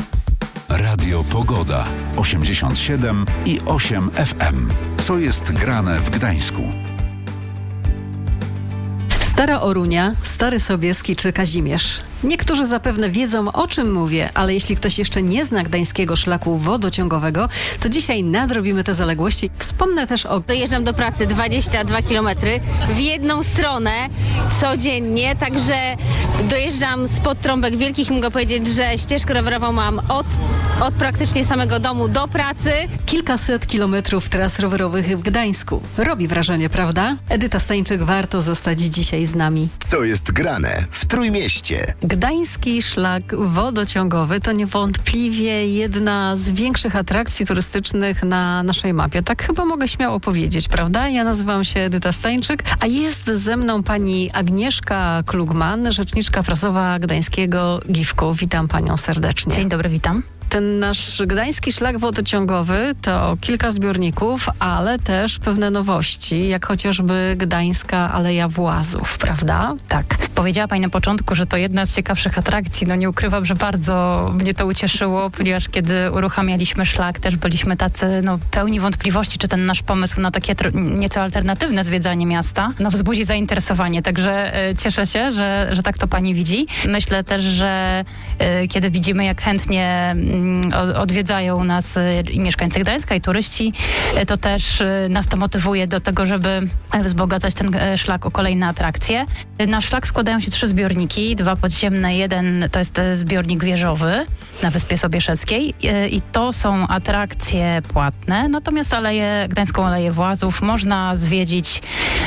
Radio Pogoda osiemdziesiąt siedem i osiem F M. Co jest grane w Gdańsku? Stara Orunia, Stary Sobieski czy Kazimierz. Niektórzy zapewne wiedzą, o czym mówię, ale jeśli ktoś jeszcze nie zna gdańskiego szlaku wodociągowego, to dzisiaj nadrobimy te zaległości. Wspomnę też o... Dojeżdżam do pracy dwadzieścia dwa kilometry w jedną stronę codziennie, także dojeżdżam spod Trąbek Wielkich. Mogę powiedzieć, że ścieżkę rowerową mam od, od praktycznie samego domu do pracy. Kilkaset kilometrów tras rowerowych w Gdańsku. Robi wrażenie, prawda? Edyta Stańczyk, warto zostać dzisiaj z nami. Co jest grane w Trójmieście? Gdański szlak wodociągowy to niewątpliwie jedna z większych atrakcji turystycznych na naszej mapie. Tak chyba mogę śmiało powiedzieć, prawda? Ja nazywam się Edyta Stańczyk, a jest ze mną pani Agnieszka Klugman, rzeczniczka prasowa gdańskiego GIWK-u. Witam panią serdecznie. Dzień dobry, witam. Ten nasz gdański szlak wodociągowy to kilka zbiorników, ale też pewne nowości, jak chociażby Gdańska Aleja Włazów, prawda? Tak. Powiedziała pani na początku, że to jedna z ciekawszych atrakcji. No nie ukrywam, że bardzo mnie to ucieszyło, ponieważ kiedy uruchamialiśmy szlak, też byliśmy tacy no, pełni wątpliwości, czy ten nasz pomysł na takie tr- nieco alternatywne zwiedzanie miasta no, wzbudzi zainteresowanie. Także e, cieszę się, że, że tak to pani widzi. Myślę też, że e, kiedy widzimy, jak chętnie odwiedzają nas i mieszkańcy Gdańska, i turyści, to też nas to motywuje do tego, żeby wzbogacać ten szlak o kolejne atrakcje. Na szlak składają się trzy zbiorniki, dwa podziemne, jeden to jest zbiornik wieżowy na Wyspie Sobieszewskiej i to są atrakcje płatne, natomiast aleję, Gdańską Aleję Włazów można zwiedzić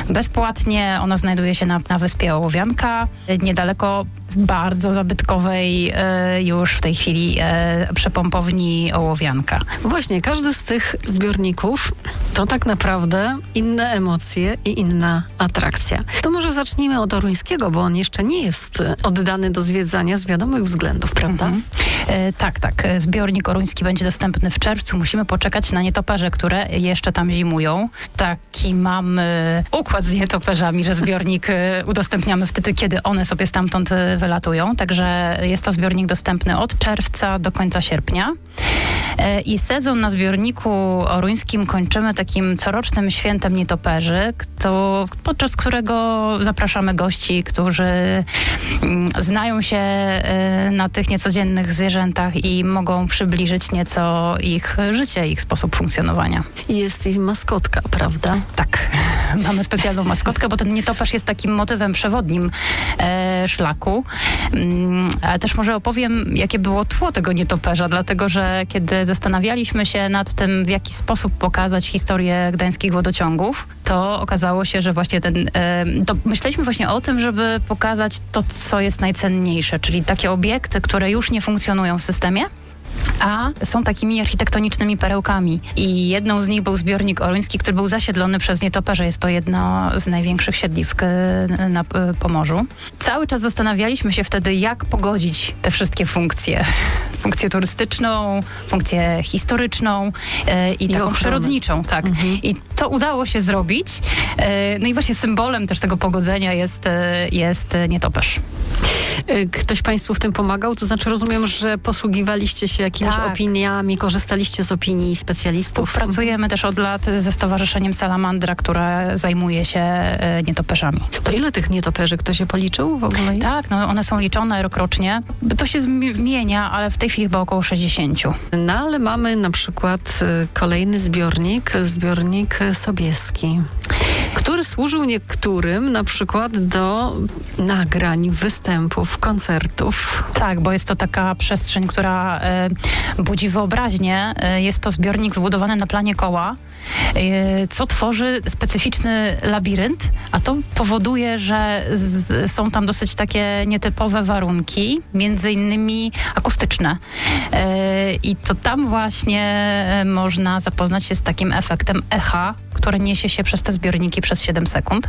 bezpłatnie. Ona znajduje się na, na wyspie Ołowianka, niedaleko bardzo zabytkowej e, już w tej chwili e, przepompowni Ołowianka. Właśnie, każdy z tych zbiorników to tak naprawdę inne emocje i inna atrakcja. To może zacznijmy od Oruńskiego, bo on jeszcze nie jest oddany do zwiedzania z wiadomych względów, prawda? Mhm. E, tak, tak. Zbiornik Oruński będzie dostępny w czerwcu. Musimy poczekać na nietoperze, które jeszcze tam zimują. Taki mamy układ z nietoperzami, że zbiornik udostępniamy wtedy, kiedy one sobie stamtąd wylatują. Także jest to zbiornik dostępny od czerwca do końca sierpnia. E, I sezon na zbiorniku oruńskim kończymy takim corocznym świętem nietoperzy, kto, podczas którego zapraszamy gości, którzy mm, znają się y, na tych niecodziennych zwierzętach i mogą przybliżyć nieco ich życie, ich sposób funkcjonowania. I jest i maskotka, prawda? Tak, mamy specjalną maskotkę, bo ten nietoperz jest takim motywem przewodnim e, szlaku. Mm, ale też może opowiem, jakie było tło tego nietoperza, dlatego że kiedy zastanawialiśmy się nad tym, w jaki sposób pokazać historię gdańskich wodociągów, to okazało się, że właśnie ten, e, to myśleliśmy właśnie o tym, żeby pokazać to, co jest najcenniejsze, czyli takie obiekty, które już nie funkcjonują w systemie, a są takimi architektonicznymi perełkami. I jedną z nich był zbiornik oruński, który był zasiedlony przez nietoperze. Jest to jedno z największych siedlisk na Pomorzu. Cały czas zastanawialiśmy się wtedy, jak pogodzić te wszystkie funkcje. Funkcję turystyczną, funkcję historyczną e, i, I taką ochronę. Przyrodniczą. Tak. Mhm. I to udało się zrobić. E, no i właśnie symbolem też tego pogodzenia jest, e, jest nietoperz. Ktoś Państwu w tym pomagał? To znaczy rozumiem, że posługiwaliście się jakimiś tak. opiniami, korzystaliście z opinii specjalistów? Pracujemy też od lat ze Stowarzyszeniem Salamandra, które zajmuje się e, nietoperzami. To ile tych nietoperzy? Kto się policzył w ogóle? Tak, no one są liczone rokrocznie. To się zmienia, ale w tej chwili chyba około sześćdziesięciu. No ale mamy na przykład kolejny zbiornik, zbiornik Sobieski, który służył niektórym na przykład do nagrań, występów, koncertów. Tak, bo jest to taka przestrzeń, która e, budzi wyobraźnię. E, jest to zbiornik wybudowany na planie koła, e, co tworzy specyficzny labirynt, a to powoduje, że z, są tam dosyć takie nietypowe warunki, między innymi akustyczne. E, I to tam właśnie można zapoznać się z takim efektem echa, które niesie się przez te zbiorniki przez siedem sekund.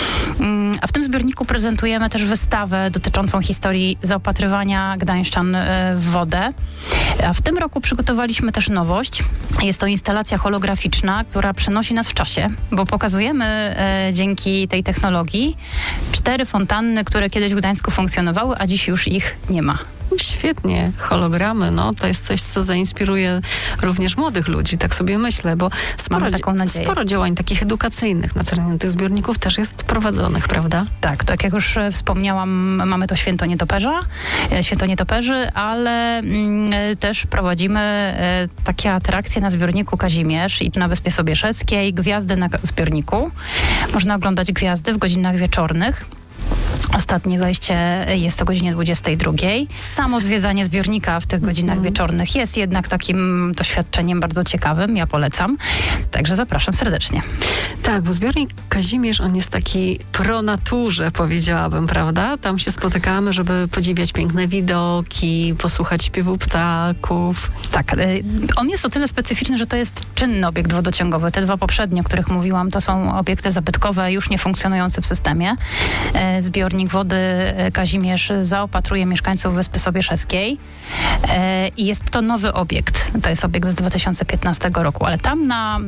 A w tym zbiorniku prezentujemy też wystawę dotyczącą historii zaopatrywania gdańszczan w wodę. A w tym roku przygotowaliśmy też nowość. Jest to instalacja holograficzna, która przenosi nas w czasie, bo pokazujemy e, dzięki tej technologii cztery fontanny, które kiedyś w Gdańsku funkcjonowały, a dziś już ich nie ma. Świetnie, hologramy, no to jest coś, co zainspiruje również młodych ludzi, tak sobie myślę, bo sporo, taką nadzieję. sporo działań takich edukacyjnych na terenie tych zbiorników też jest prowadzonych, prawda? Tak, tak jak już wspomniałam, mamy to Święto Nietoperza, Święto Nietoperzy, ale mm, też prowadzimy y, takie atrakcje na zbiorniku Kazimierz i na Wyspie Sobieszewskiej, gwiazdy na zbiorniku. Można oglądać gwiazdy w godzinach wieczornych. Ostatnie wejście jest o godzinie dwudziestej drugiej. Samo zwiedzanie zbiornika w tych godzinach mm. wieczornych jest jednak takim doświadczeniem bardzo ciekawym. Ja polecam. Także zapraszam serdecznie. Tak, bo zbiornik Kazimierz, on jest taki pro naturze, powiedziałabym, prawda? Tam się spotykamy, żeby podziwiać piękne widoki, posłuchać śpiewu ptaków. Tak, on jest o tyle specyficzny, że to jest czynny obiekt wodociągowy. Te dwa poprzednie, o których mówiłam, to są obiekty zabytkowe, już nie funkcjonujące w systemie. Zbiornik wody Kazimierz zaopatruje mieszkańców Wyspy Sobieszewskiej i jest to nowy obiekt. To jest obiekt z dwa tysiące piętnastego roku, ale tam na,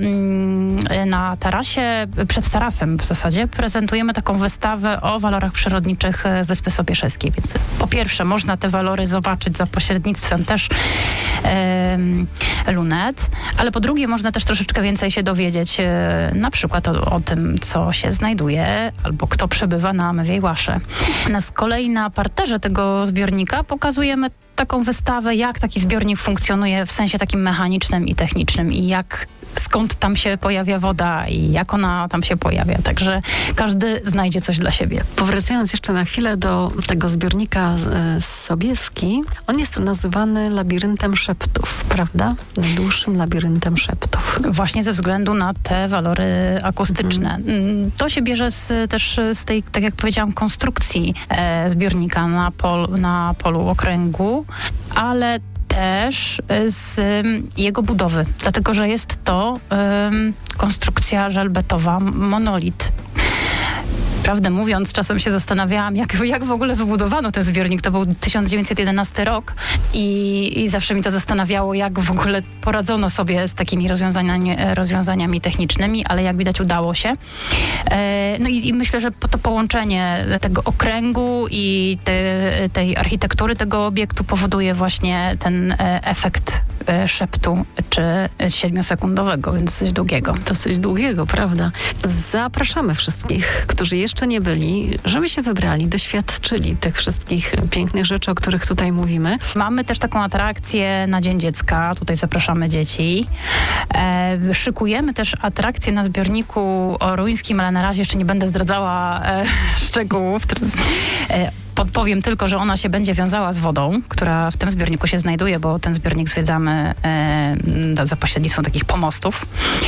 na tarasie, przed tarasem w zasadzie prezentujemy taką wystawę o walorach przyrodniczych Wyspy Sobieszewskiej. Więc po pierwsze można te walory zobaczyć za pośrednictwem też e, lunet, ale po drugie można też troszeczkę więcej się dowiedzieć e, na przykład o, o tym, co się znajduje albo kto przebywa na Amywiej Łasze. Na z kolei na parterze tego zbiornika pokazujemy taką wystawę, jak taki zbiornik funkcjonuje w sensie takim mechanicznym i technicznym i jak skąd tam się pojawia woda i jak ona tam się pojawia. Także każdy znajdzie coś dla siebie. Powracając jeszcze na chwilę do tego zbiornika e, Sobieski, on jest nazywany labiryntem szeptów, prawda? Najdłuższym labiryntem szeptów. Właśnie ze względu na te walory akustyczne. Mhm. To się bierze z, też z tej, tak jak powiedziałam, konstrukcji e, zbiornika na, pol, na polu okręgu, ale też z um, jego budowy, dlatego że jest to um, konstrukcja żelbetowa, monolit. Prawdę mówiąc, czasem się zastanawiałam, jak, jak w ogóle wybudowano ten zbiornik. To był tysiąc dziewięćset jedenasty rok i, i zawsze mi to zastanawiało, jak w ogóle poradzono sobie z takimi rozwiązaniami, rozwiązaniami technicznymi, ale jak widać udało się. E, no i, i myślę, że to połączenie tego okręgu i te, tej architektury tego obiektu powoduje właśnie ten efekt szeptu, czy siedmiosekundowego, więc coś długiego. Dosyć długiego, prawda? Zapraszamy wszystkich, którzy jeszcze nie byli, żeby się wybrali, doświadczyli tych wszystkich pięknych rzeczy, o których tutaj mówimy. Mamy też taką atrakcję na Dzień Dziecka. Tutaj zapraszamy dzieci. E, szykujemy też atrakcję na zbiorniku oruńskim, ale na razie jeszcze nie będę zdradzała e, szczegółów. E, Podpowiem tylko, że ona się będzie wiązała z wodą, która w tym zbiorniku się znajduje, bo ten zbiornik zwiedzamy e, za pośrednictwem takich pomostów.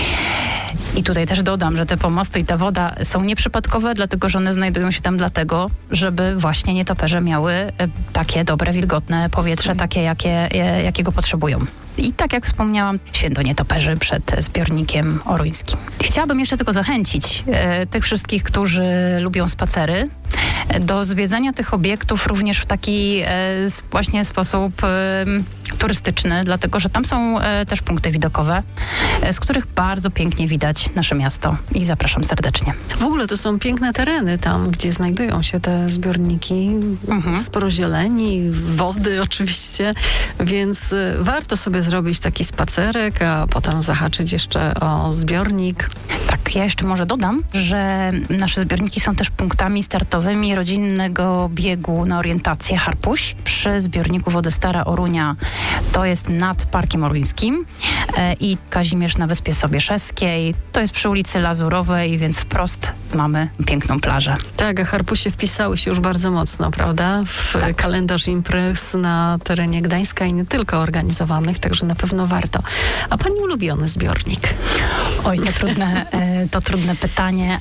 I tutaj też dodam, że te pomosty i ta woda są nieprzypadkowe, dlatego że one znajdują się tam dlatego, żeby właśnie nietoperze miały takie dobre, wilgotne powietrze, takie, jakie, jakiego potrzebują. I tak jak wspomniałam, święto nietoperzy przed zbiornikiem oruńskim. Chciałabym jeszcze tylko zachęcić e, tych wszystkich, którzy lubią spacery, e, do zwiedzania tych obiektów również w taki e, właśnie sposób e, turystyczny, dlatego że tam są e, też punkty widokowe, e, z których bardzo pięknie widać nasze miasto i zapraszam serdecznie. W ogóle to są piękne tereny tam, gdzie znajdują się te zbiorniki, mhm. sporo zieleni, wody oczywiście, więc e, warto sobie zrobić taki spacerek, a potem zahaczyć jeszcze o zbiornik. Tak, ja jeszcze może dodam, że nasze zbiorniki są też punktami startowymi rodzinnego biegu na orientację Harpuś przy zbiorniku Wody Stara Orunia. To jest nad Parkiem Oruńskim e, i Kazimierz na Wyspie Sobieszewskiej. To jest przy ulicy Lazurowej, więc wprost mamy piękną plażę. Tak, a Harpusie wpisały się już bardzo mocno, prawda? W tak. kalendarz imprez na terenie Gdańska i nie tylko organizowanych, także na pewno warto. A pani ulubiony zbiornik? Oj, to trudne, to trudne pytanie,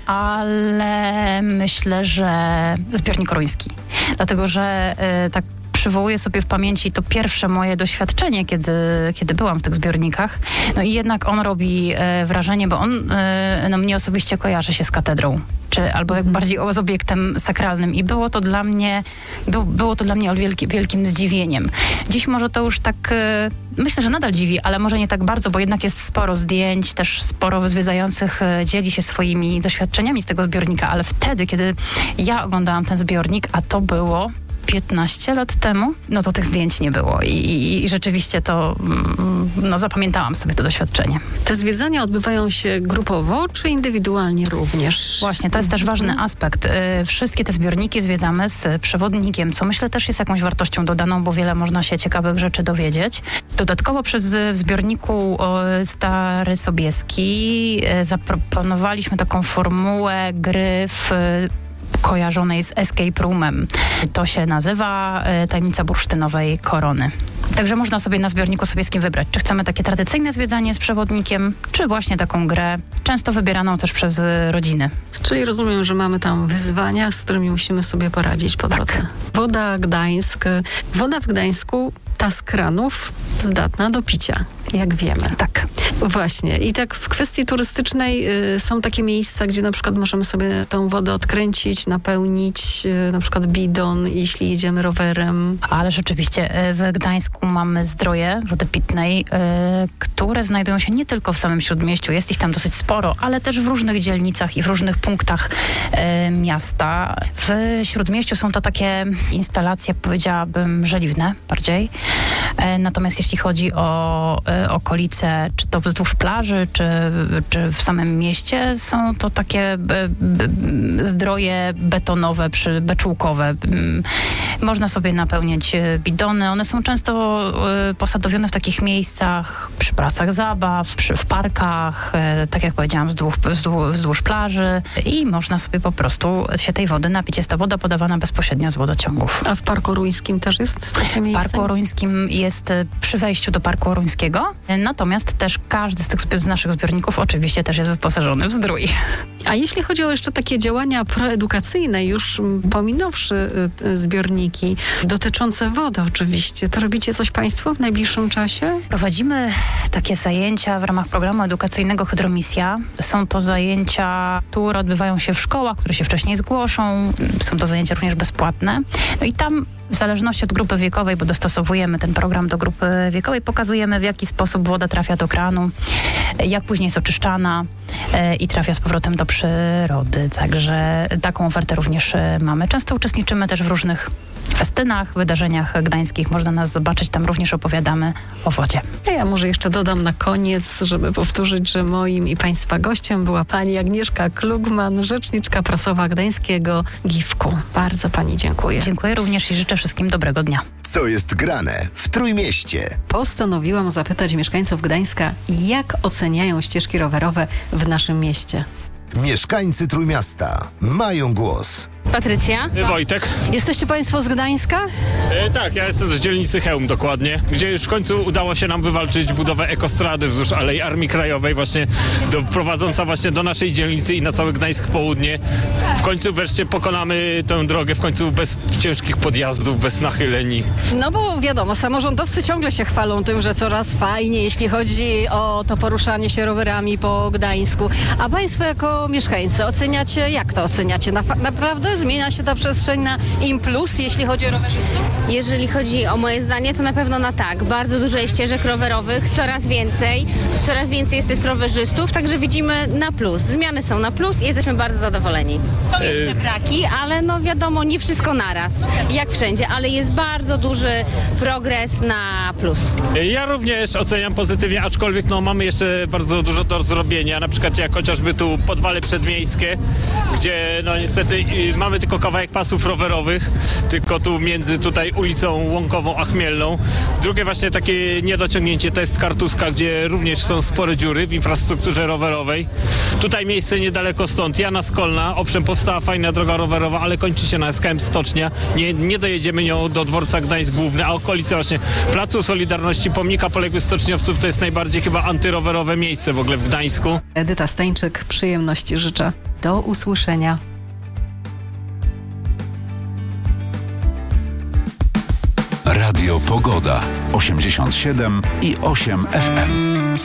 ale myślę, że zbiornik oruński. Dlatego, że tak przywołuję sobie w pamięci to pierwsze moje doświadczenie, kiedy, kiedy byłam w tych zbiornikach. No i jednak on robi e, wrażenie, bo on e, no mnie osobiście kojarzy się z katedrą, czy albo jak bardziej z obiektem sakralnym. I było to dla mnie, był, było to dla mnie wielki, wielkim zdziwieniem. Dziś może to już tak, e, myślę, że nadal dziwi, ale może nie tak bardzo, bo jednak jest sporo zdjęć, też sporo zwiedzających e, dzieli się swoimi doświadczeniami z tego zbiornika, ale wtedy, kiedy ja oglądałam ten zbiornik, a to było piętnaście lat temu, no to tych zdjęć nie było i, i, i rzeczywiście to, no zapamiętałam sobie to doświadczenie. Te zwiedzania odbywają się grupowo, czy indywidualnie również? Właśnie, to jest też ważny aspekt. Wszystkie te zbiorniki zwiedzamy z przewodnikiem, co myślę też jest jakąś wartością dodaną, bo wiele można się ciekawych rzeczy dowiedzieć. Dodatkowo przez w zbiorniku Stary Sobieski zaproponowaliśmy taką formułę gry w kojarzonej z escape roomem. To się nazywa e, Tajemnica bursztynowej korony. Także można sobie na zbiorniku sobieskim wybrać, czy chcemy takie tradycyjne zwiedzanie z przewodnikiem, czy właśnie taką grę, często wybieraną też przez e, rodziny. Czyli rozumiem, że mamy tam wyzwania, z którymi musimy sobie poradzić po drodze. Tak. Woda Gdańsk. Woda w Gdańsku, ta z kranów, zdatna do picia, jak wiemy. Tak. Właśnie. I tak w kwestii turystycznej y, są takie miejsca, gdzie na przykład możemy sobie tą wodę odkręcić, napełnić, y, na przykład bidon, jeśli jedziemy rowerem. Ale rzeczywiście w Gdańsku mamy zdroje wody pitnej, y, które znajdują się nie tylko w samym Śródmieściu, jest ich tam dosyć sporo, ale też w różnych dzielnicach i w różnych punktach y, miasta. W Śródmieściu są to takie instalacje, powiedziałabym, żeliwne bardziej. Y, natomiast jeśli chodzi o e, okolice, czy to wzdłuż plaży, czy, czy w samym mieście, są to takie b, b, zdroje betonowe, przy, beczułkowe. Można sobie napełniać bidony. One są często e, posadowione w takich miejscach, przy placach zabaw, przy, w parkach, e, tak jak powiedziałam, wzdłuż, wzdłuż, wzdłuż plaży i można sobie po prostu się tej wody napić. Jest to woda podawana bezpośrednio z wodociągów. A w Parku Oruńskim też jest takie W miejsce? Parku Oruńskim jest przy wejściu do Parku Oruńskiego, natomiast też każdy z tych z naszych zbiorników oczywiście też jest wyposażony w zdrój. A jeśli chodzi o jeszcze takie działania proedukacyjne, już pominąwszy zbiorniki, dotyczące wody oczywiście, to robicie coś Państwo w najbliższym czasie? Prowadzimy takie zajęcia w ramach programu edukacyjnego Hydromisja. Są to zajęcia, które odbywają się w szkołach, które się wcześniej zgłoszą. Są to zajęcia również bezpłatne. No i tam w zależności od grupy wiekowej, bo dostosowujemy ten program do grupy wiekowej, pokazujemy, w jaki sposób woda trafia do kranu, jak później jest oczyszczana e, i trafia z powrotem do przyrody. Także taką ofertę również mamy. Często uczestniczymy też w różnych festynach, wydarzeniach gdańskich. Można nas zobaczyć, tam również opowiadamy o wodzie. A ja może jeszcze dodam na koniec, żeby powtórzyć, że moim i Państwa gościem była pani Agnieszka Klugman, rzeczniczka prasowa gdańskiego GIWK-u. Bardzo Pani dziękuję. Dziękuję również i życzę wszystkim dobrego dnia. Co jest grane w Trójmieście? Postanowiłam zapytać mieszkańców Gdańska, jak oceniają ścieżki rowerowe w naszym mieście. Mieszkańcy Trójmiasta mają głos. Patrycja. Wojtek. Jesteście Państwo z Gdańska? E, tak, ja jestem z dzielnicy Chełm dokładnie, gdzie już w końcu udało się nam wywalczyć budowę ekostrady wzdłuż Alei Armii Krajowej, właśnie do, prowadząca właśnie do naszej dzielnicy i na cały Gdańsk Południe. W końcu wreszcie pokonamy tę drogę, w końcu bez ciężkich podjazdów, bez nachyleni. No bo wiadomo, samorządowcy ciągle się chwalą tym, że coraz fajnie, jeśli chodzi o to poruszanie się rowerami po Gdańsku. A Państwo jako mieszkańcy oceniacie, jak to oceniacie? Na, naprawdę zmienia się ta przestrzeń na im plus, jeśli chodzi o rowerzystów? Jeżeli chodzi o moje zdanie, to na pewno na tak. Bardzo dużo jest ścieżek rowerowych, coraz więcej. Coraz więcej jest, jest rowerzystów, także widzimy na plus. Zmiany są na plus i jesteśmy bardzo zadowoleni. Są jeszcze braki, ale no wiadomo, nie wszystko naraz, jak wszędzie, ale jest bardzo duży progres na plus. Ja również oceniam pozytywnie, aczkolwiek no, mamy jeszcze bardzo dużo do zrobienia, na przykład jak chociażby tu Podwale Przedmiejskie, gdzie no niestety mamy tylko kawałek pasów rowerowych, tylko tu między tutaj ulicą Łąkową a Chmielną. Drugie właśnie takie niedociągnięcie to jest Kartuska, gdzie również są spore dziury w infrastrukturze rowerowej. Tutaj miejsce niedaleko stąd, Jana Skolna, owszem powstała fajna droga rowerowa, ale kończy się na S K M Stocznia. Nie, nie dojedziemy nią do dworca Gdańsk Główny, a okolice właśnie Placu Solidarności, pomnika poległych stoczniowców to jest najbardziej chyba antyrowerowe miejsce w ogóle w Gdańsku. Edyta Stańczyk, przyjemności życzę. Do usłyszenia. Radio Pogoda osiemdziesiąt siedem i osiem F M.